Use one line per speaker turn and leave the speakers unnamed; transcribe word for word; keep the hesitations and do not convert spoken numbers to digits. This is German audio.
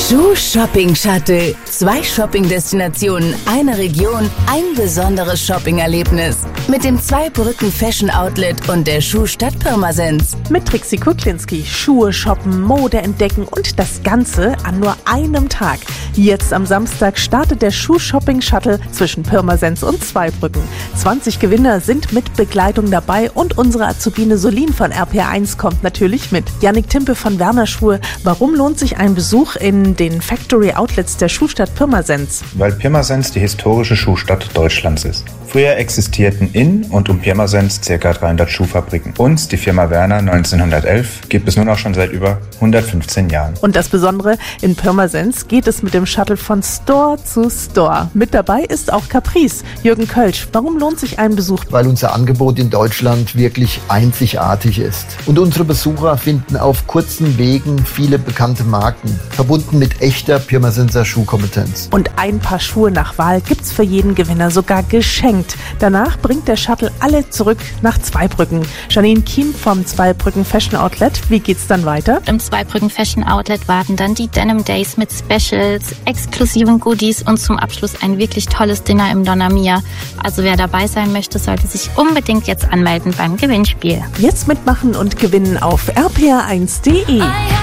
Schuh Shopping Shuttle. Zwei Shopping-Destinationen, eine Region, ein besonderes Shopping-Erlebnis. Mit dem Zweibrücken Fashion Outlet und der Schuhstadt Pirmasens.
Mit Trixie Kuklinski. Schuhe shoppen, Mode entdecken und das Ganze an nur einem Tag. Jetzt am Samstag startet der Schuh Shopping Shuttle zwischen Pirmasens und Zweibrücken. zwanzig Gewinner sind mit Begleitung dabei und unsere Azubine Solin von R P R eins kommt natürlich mit. Jannik Timpe von Werner Schuhe. Warum lohnt sich ein Besuch in den Factory Outlets der Schuhstadt Pirmasens?
Weil Pirmasens die historische Schuhstadt Deutschlands ist. Früher existierten in und um Pirmasens ca. dreihundert Schuhfabriken. Uns, die Firma Werner neunzehnhundertelf, gibt es nun auch schon seit über hundertfünfzehn Jahren.
Und das Besondere, in Pirmasens geht es mit dem Shuttle von Store zu Store. Mit dabei ist auch Caprice. Jürgen Kölsch, warum lohnt sich ein Besuch?
Weil unser Angebot in Deutschland wirklich einzigartig ist. Und unsere Besucher finden auf kurzen Wegen viele bekannte Marken, verbunden mit echter Pirmasenser Schuhkompetenz.
Und ein Paar Schuhe nach Wahl gibt's für jeden Gewinner sogar geschenkt. Danach bringt der Shuttle alle zurück nach Zweibrücken. Janine Kiem vom Zweibrücken Fashion Outlet. Wie geht's dann weiter?
Im Zweibrücken Fashion Outlet warten dann die Denim Days mit Specials, exklusiven Goodies und zum Abschluss ein wirklich tolles Dinner im Donna Mia. Also wer dabei sein möchte, sollte sich unbedingt jetzt anmelden beim Gewinnspiel.
Jetzt mitmachen und gewinnen auf r p r eins punkt d e.